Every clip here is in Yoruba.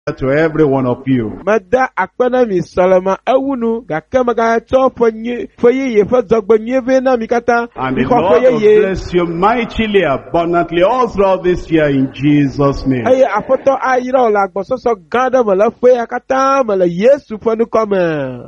to every one of you. Mada akpana mi salama awunu gakama ga cho foye ye fa zogbo nyeve na mikata And the Lord will bless you mightily, abundantly all throughout this year in Jesus' name. Aye afoto ayira ola gbososo gada mala foye akata mala Yesu fonu kome.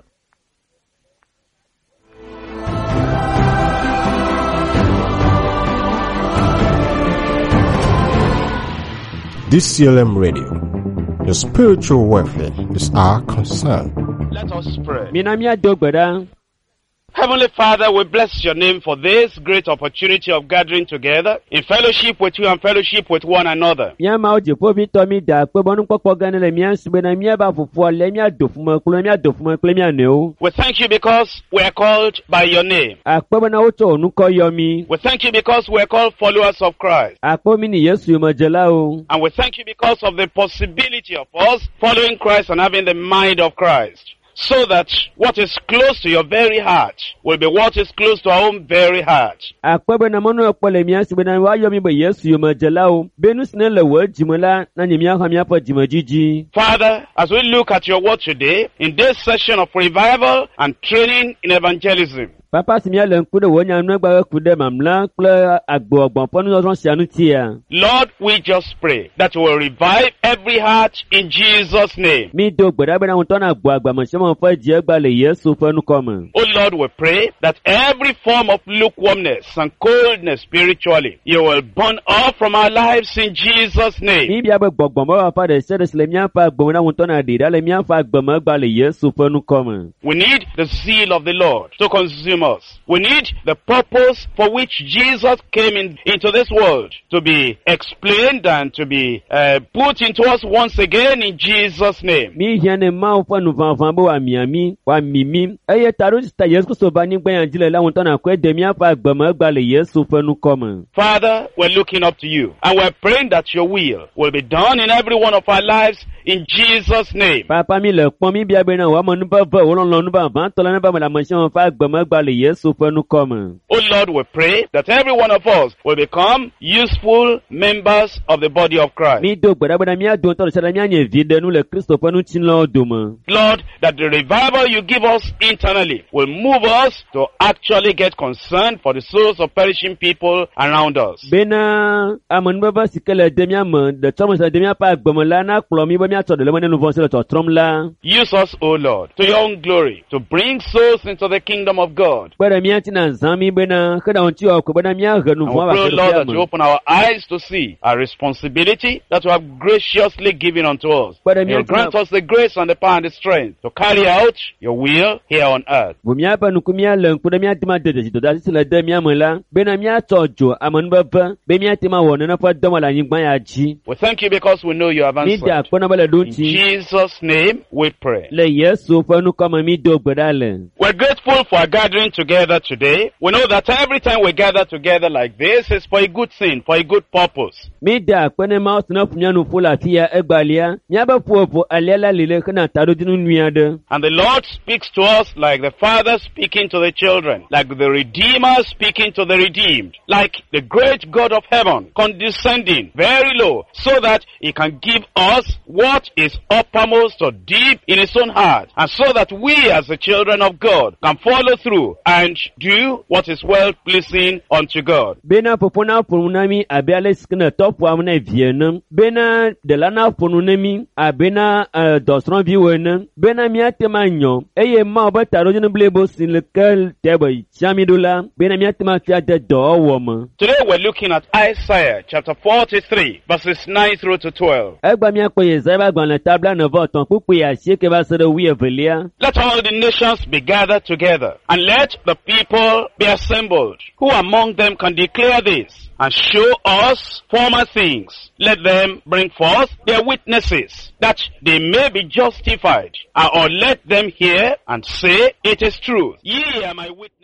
DCLM Radio. Your spiritual welfare is our concern. Let us pray. Minamia dogbeda. Heavenly Father, we bless your name for this great opportunity of gathering together in fellowship with you and fellowship with one another. Mia ma oje po bi to mi da pe bonu popo gan le mia sube na mia ba fufu le mia dofuma kule mia ne o. We thank you because we are called by your name. Akpo na oto onu ko yo mi. We thank you because we are called followers of Christ. Akpo mi ni Yesu mo jela o. And we thank you because of the possibility of us following Christ and having the mind of Christ. So that what is close to your very heart will be what is close to our own very heart. Akpo na mono opole mia sube na wa yo mi be Yesu mo jela o. Benus ne le wo jimola na nyimia ha mia pa jimajiji. Father, as we look at your word today in this session of revival and training in evangelism, Papa simia le nkude wo nya nu gba kude mamla kle agbo ogbon ponu lo sianu tia. Lord, we just pray that you will revive every heart in Jesus' name. Mi do gbeda be na won tona agbo agba mo se mo fa je gba le Yesu fenu come. Oh Lord, we pray that every form of lukewarmness and coldness spiritually, you will burn off from our lives in Jesus' name. Mi bia be gbogbon mo fa de se de le mia fa agbo na won tona de da le mia fa agbo mo gba le Yesu fenu come. We need the zeal of the Lord to consume us. We need the purpose for which Jesus came into this world to be explained and to be put into us once again in Jesus' name. Mi hiane ma o fa nu van bo wa miami wa mimi eye taru sta Yesu so ba ni gban jile la won tona ko de mi afa agbo mo gba le Yesu fenu come. Father, we're looking up to you and we're praying that your will be done in every one of our lives in Jesus' name. Papa mi le pon mi bia be na wa mo nu ba wo lo nu ba van to la na ba mo la mo se won fa agbo mo gba le Yesu fenu come. Oh Lord, we pray that every one of us will become useful members of the body of Christ. Mi do gbeda gbeda mi adun to se la mi anye vide nu le Kristo fenu tin lo do mo. Lord, that the revival you give us internally will move us to actually get concerned for the souls of perishing people around us. Bena amon baba sikele de mi am de tomo se de mi pa agbo mo la na klo mi ba mi ato de le mo nu von se le to trom la. Use us, O Lord, to your own glory, to bring souls into the kingdom of God. Gbeda mi atina zami bena kada on ti o ko bena mi aganu And von we ba pray, se Lord, that you open our eyes to see our responsibility that you have graciously given unto us. Gbeda mi You grant us the grace and the power and the strength to carry out your will here on earth. bu mi apa nu ku mi alen ku de mi atima de to da se le de mi amala bena mi atojo amon baba be mi atima won na fa domo la yin gban ya ji. We thank you because we know you have Mi da answered. pona bale do In ti Jesus' name we pray. le Yesu fenu come mi do gbeda le. We're grateful for our gathering together today. We know that every time we gather together like this is for a good thing, for a good purpose. Mi da pene ma osna funyanu fula fia egbalia mi aba puopo alela lile kana taro dinu nuade. And the Lord speaks to us like the Father speaking to the children, like the Redeemer speaking to the redeemed, like the great God of heaven condescending very low so that he can give us what is uppermost or deep in his own heart, and so that we as the children of God can follow through and do what is well pleasing unto God. Bena popona pununami abiale skna topu amna vienam bena delana pununami abena dosron viwena bena miate manyo eye ma oba taro jinu blebo sin lekel tebo chamidula bena miate ma fia de do woma. Today we're looking at Isaiah chapter 43 verses 9 through to 12. Egba mi akpo Yesaya gban le tabla no voton pupu ya sieke ba sere wi evelia. Let all the nations be gathered together, and let the people be assembled. Who among them can declare this, and show us former things? Let them bring forth their witnesses, that they may be justified. Or let them hear and say, it is truth. Ye are my witnesses.